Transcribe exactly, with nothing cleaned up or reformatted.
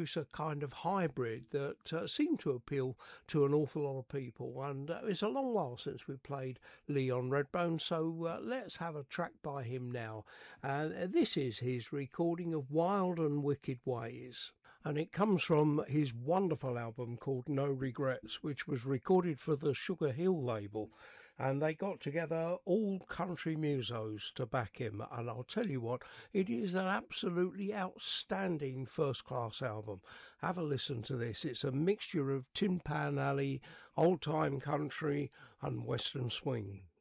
produce a kind of hybrid that uh, seemed to appeal to an awful lot of people. And uh, it's a long while since we played Leon Redbone, so uh, let's have a track by him now. Uh, this is his recording of Wild and Wicked Ways, and it comes from his wonderful album called No Regrets, which was recorded for the Sugar Hill label. And they got together all country musos to back him. And I'll tell you what, it is an absolutely outstanding first-class album. Have a listen to this. It's a mixture of Tin Pan Alley, old-time country and western swing.